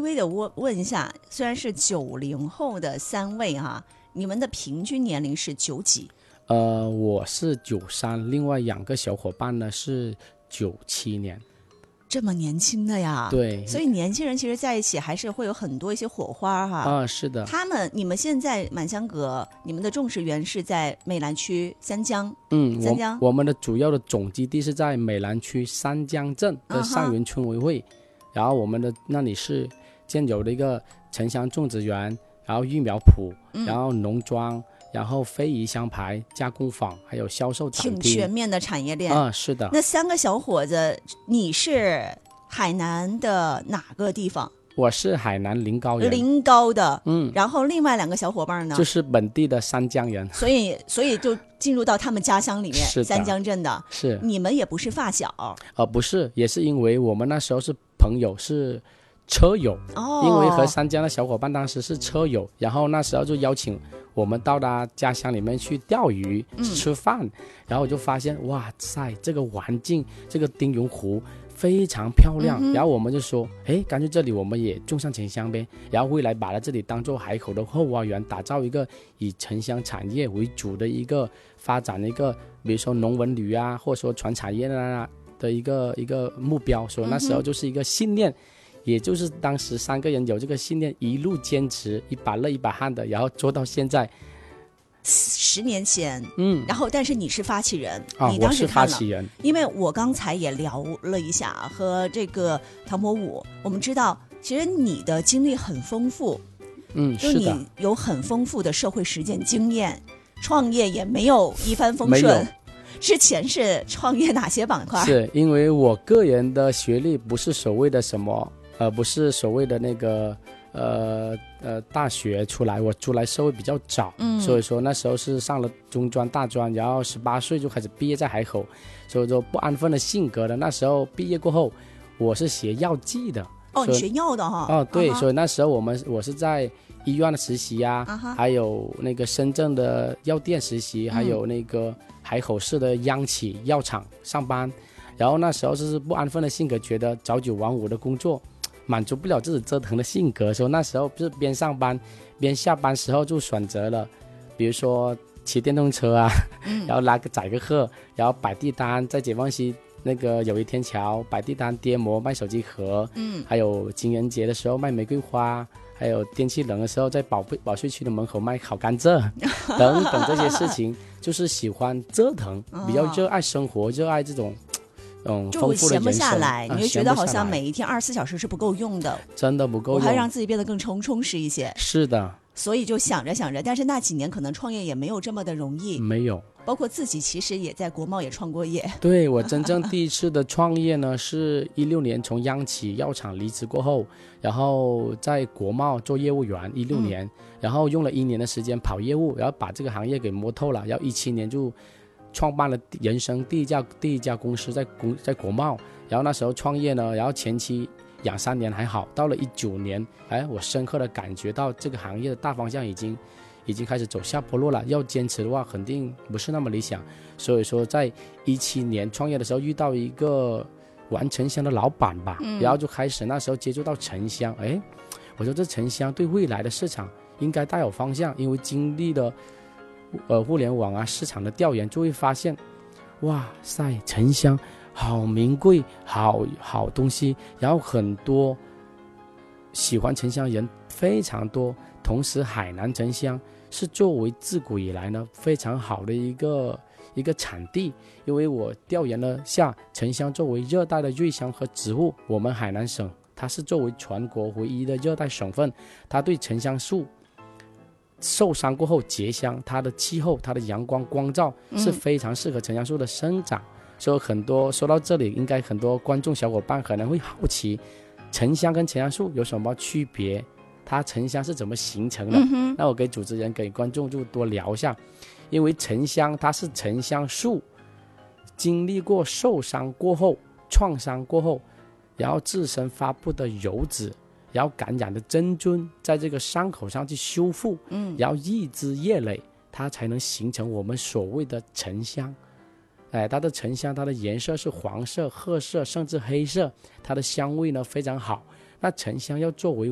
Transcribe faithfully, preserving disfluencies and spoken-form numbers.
微的问问一下，虽然是九零后的三位哈、啊，你们的平均年龄是九几？ 呃，我是九三，另外两个小伙伴呢是九七年。 这么年轻的呀？ 对， 所以年轻人其实在一起还是会有很多一些火花哈。 啊，是的。 他们，你们现在满香阁，你们的种植园是在美兰区三江。 嗯， 三江我我们的主要的总基地是在美兰区三江镇的上元村委会，啊、然后我们的那里是建有的一个沉香种植园，然后育苗圃，嗯、然后农庄。然后非遗香牌加工坊，还有销售展厅， 挺全面的产业链啊，是的。 那三个小伙子，你是海南的哪个地方？ 我是海南临高人。 临高的， 嗯。 然后另外两个小伙伴呢？ 就是本地的三江人。 所以，所以就进入到他们家乡里面，三江镇的。 是。 你们也不是发小？ 呃，不是，也是因为我们那时候是朋友，是车友。 哦。 因为和三江的小伙伴当时是车友，然后那时候就邀请我们到他家乡里面去钓鱼、嗯、吃饭，然后我就发现哇塞，这个环境，这个丁云湖非常漂亮、嗯、然后我们就说，哎，干脆这里我们也种上沉香呗，然后未来把它这里当做海口的后花园，打造一个以沉香产业为主的一个发展的一个，比如说农文旅啊，或者说传产业啊的一个一个目标，所以那时候就是一个信念。嗯，也就是当时三个人有这个信念，一路坚持，一把热一把汗的，然后做到现在。 十年前， 嗯， 然后但是你是发起人， 啊、 你当时看了， 我是发起人。 因为我刚才也聊了一下和这个唐伯武，我们知道其实你的经历很丰富， 嗯， 就你有很丰富的社会实践经验，创业也没有一帆风顺。之前是创业哪些板块？ 是因为我个人的学历不是所谓的什么。呃，不是所谓的那个呃呃大学出来，我出来社会比较早，嗯，所以说那时候是上了中专、大专，然后十八岁就开始毕业在海口，所以说不安分的性格的。那时候毕业过后，我是学药剂的。 哦，你学药的哈？ 哦，对， uh-huh. 所以那时候我们我是在医院的实习啊， uh-huh. 还有那个深圳的药店实习，嗯、还有那个海口市的央企药厂上班。然后那时候是不安分的性格，觉得朝九晚五的工作满足不了自己折腾的性格，所以那时候就是边上班边下班时候就选择了，比如说骑电动车啊，嗯、然后拉个载个客，然后摆地摊，在解放西那个友谊天桥摆地摊跌膜卖手机壳，嗯，还有情人节的时候卖玫瑰花，还有天气冷的时候在保保税区的门口卖烤甘蔗等等这些事情，就是喜欢折腾，比较热爱生活，热爱这种。嗯， 就闲不下来， 啊、 你会觉得好像每一天二十四小时是不够用的， 真的不够用， 我还让自己变得更充充实一些。 是的， 所以就想着想着，但是那几年可能创业也没有这么的容易， 没有。 包括自己其实也在国贸也创过业。 对，我真正第一次的创业呢，是一六年从央企药厂离职过后，然后在国贸做业务员，一六年、嗯，然后用了一年的时间跑业务，然后把这个行业给摸透了，然后一七年就。创办了人生第一家第一家公司在公在国贸，然后那时候创业呢，然后前期两三年还好，到了一九年，哎，我深刻的感觉到这个行业的大方向已经已经开始走下坡路了，要坚持的话肯定不是那么理想，所以说在一七年创业的时候遇到一个玩沉香的老板吧、嗯，然后就开始那时候接触到沉香，哎，我说这沉香对未来的市场应该大有方向，因为经历了。呃，互联网啊，市场的调研就会发现，哇塞，沉香好名贵，好好东西，然后很多喜欢沉香人非常多，同时海南沉香是作为自古以来呢非常好的一个一个产地，因为我调研了下，沉香作为热带的瑞香和植物，我们海南省它是作为全国唯一的热带省份，它对沉香树。受伤过后结香，它的气候它的阳光光照是非常适合沉香树的生长、嗯、所以很多说到这里应该很多观众小伙伴可能会好奇沉香跟沉香树有什么区别，它沉香是怎么形成的、嗯、那我给主持人给观众就多聊一下，因为沉香它是沉香树经历过受伤过后创伤过后，然后自身发布的油脂然后感染的真菌在这个伤口上去修复，嗯，然后日积月累，它才能形成我们所谓的沉香。哎，它的沉香，它的颜色是黄色、褐色，甚至黑色，它的香味呢非常好。那沉香要作为